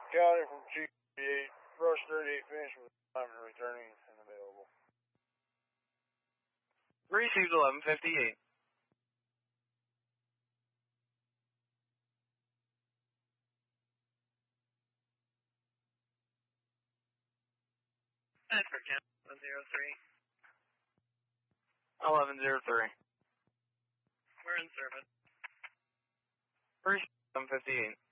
County from 238, Rush 38, finish with time and returning and available. Received 1158. That's for Camp 103. 1103. We're in service. Received 1158.